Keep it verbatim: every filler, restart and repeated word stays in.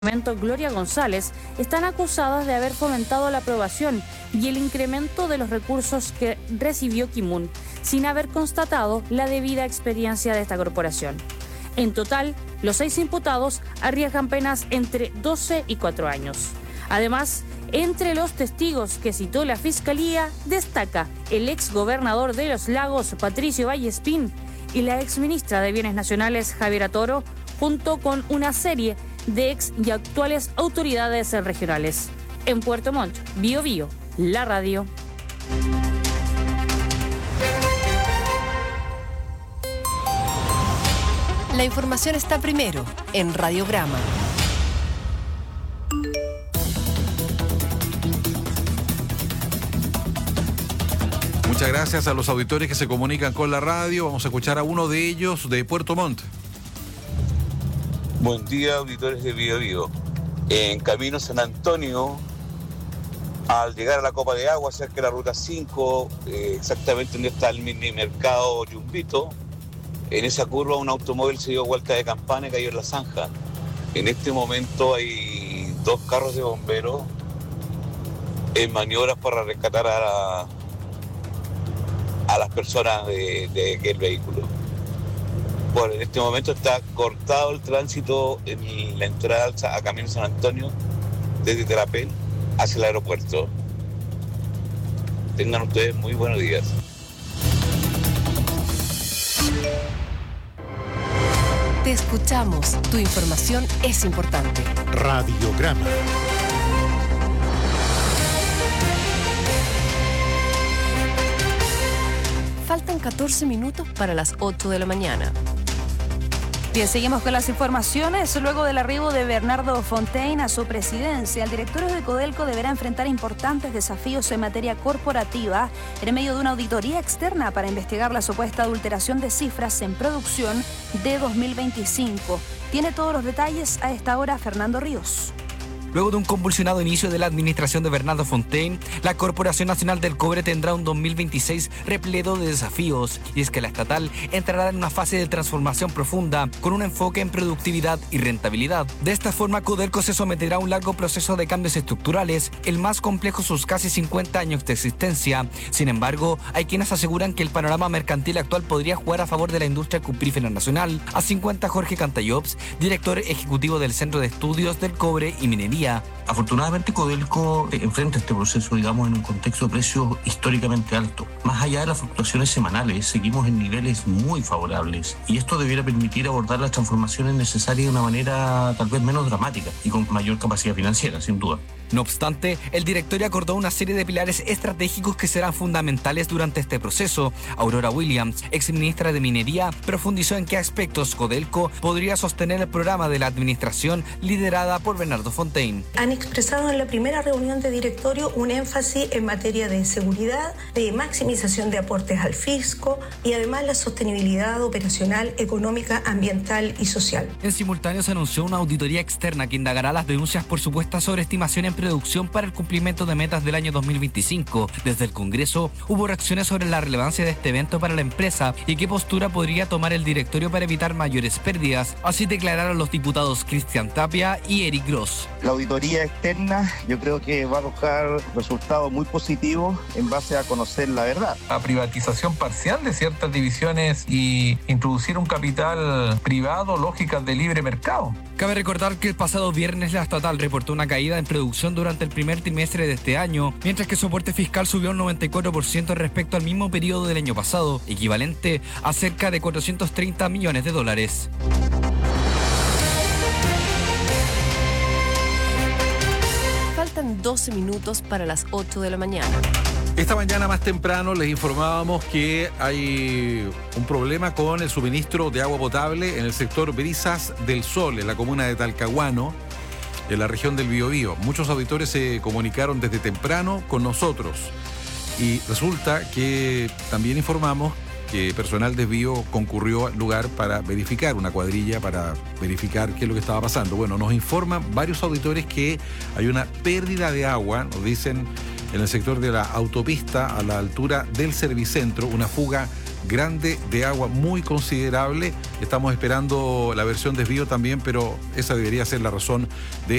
Gloria González están acusadas de haber fomentado la aprobación y el incremento de los recursos que recibió Kimun, sin haber constatado la debida experiencia de esta corporación. En total, los seis imputados arriesgan penas entre doce y cuatro años. Además, entre los testigos que citó la Fiscalía, destaca el ex gobernador de Los Lagos, Patricio Vallespín, y la ex ministra de Bienes Nacionales, Javiera Toro, junto con una serie de ex y actuales autoridades regionales. En Puerto Montt, Bío Bío, la radio. La información está primero en Radiograma. Muchas gracias a los auditores que se comunican con la radio. Vamos a escuchar a uno de ellos de Puerto Montt. Buen día, auditores de Bío Bío. En camino San Antonio, al llegar a la Copa de Agua, cerca de la Ruta cinco, eh, exactamente donde está el mini mercado Yumbito, en esa curva un automóvil se dio vuelta de campana y cayó en la zanja. En este momento hay dos carros de bomberos en maniobras para rescatar a, la, a las personas de, de aquel vehículo. Bueno, en este momento está cortado el tránsito en la entrada a Camino San Antonio desde Terapel hacia el aeropuerto. Tengan ustedes muy buenos días. Te escuchamos. Tu información es importante. Radiograma. Faltan catorce minutos para las ocho de la mañana. Bien, seguimos con las informaciones. Luego del arribo de Bernardo Fontaine a su presidencia, el directorio de Codelco deberá enfrentar importantes desafíos en materia corporativa en medio de una auditoría externa para investigar la supuesta adulteración de cifras en producción de dos mil veinticinco. Tiene todos los detalles a esta hora Fernando Ríos. Luego de un convulsionado inicio de la administración de Bernardo Fontaine, la Corporación Nacional del Cobre tendrá un dos mil veintiséis repleto de desafíos, y es que la estatal entrará en una fase de transformación profunda con un enfoque en productividad y rentabilidad. De esta forma, Codelco se someterá a un largo proceso de cambios estructurales, el más complejo en sus casi cincuenta años de existencia. Sin embargo, hay quienes aseguran que el panorama mercantil actual podría jugar a favor de la industria cuprífera nacional. Así cuenta Jorge Cantayops, director ejecutivo del Centro de Estudios del Cobre y Minería. Afortunadamente, Codelco enfrenta este proceso, digamos, en un contexto de precios históricamente alto. Más allá de las fluctuaciones semanales, seguimos en niveles muy favorables, y esto debiera permitir abordar las transformaciones necesarias de una manera tal vez menos dramática y con mayor capacidad financiera, sin duda. No obstante, el directorio acordó una serie de pilares estratégicos que serán fundamentales durante este proceso. Aurora Williams, exministra de Minería, profundizó en qué aspectos Codelco podría sostener el programa de la administración liderada por Bernardo Fontaine. Han expresado en la primera reunión de directorio un énfasis en materia de seguridad, de maximización de aportes al fisco y además la sostenibilidad operacional, económica, ambiental y social. En simultáneo se anunció una auditoría externa que indagará las denuncias por supuesta sobreestimación en producción para el cumplimiento de metas del año dos mil veinticinco. Desde el Congreso hubo reacciones sobre la relevancia de este evento para la empresa y qué postura podría tomar el directorio para evitar mayores pérdidas. Así declararon los diputados Cristian Tapia y Eric Gross. La auditoría externa yo creo que va a arrojar resultados muy positivos en base a conocer la verdad. La privatización parcial de ciertas divisiones y introducir un capital privado, lógicas de libre mercado. Cabe recordar que el pasado viernes la estatal reportó una caída en producción durante el primer trimestre de este año, mientras que su aporte fiscal subió un noventa y cuatro por ciento respecto al mismo periodo del año pasado, equivalente a cerca de cuatrocientos treinta millones de dólares. Faltan doce minutos para las ocho de la mañana. Esta mañana más temprano les informábamos que hay un problema con el suministro de agua potable en el sector Brisas del Sol, en la comuna de Talcahuano, en la región del Biobío. Muchos auditores se comunicaron desde temprano con nosotros y resulta que también informamos que personal de Bio concurrió al lugar para verificar, una cuadrilla para verificar qué es lo que estaba pasando. Bueno, nos informan varios auditores que hay una pérdida de agua, nos dicen, en el sector de la autopista a la altura del Servicentro, una fuga grande de agua, muy considerable. Estamos esperando la versión desvío también, pero esa debería ser la razón de